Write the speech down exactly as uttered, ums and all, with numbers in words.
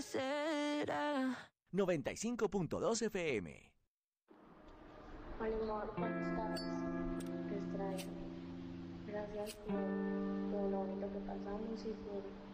qué será. noventa y cinco punto dos F M. Hola amor, ¿cómo estás? Te extraño. Gracias por todo lo bonito que pasamos y por